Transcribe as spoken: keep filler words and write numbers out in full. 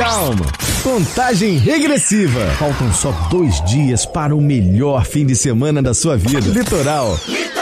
Calma, contagem regressiva. Faltam só dois dias para o melhor fim de semana da sua vida. Litoral.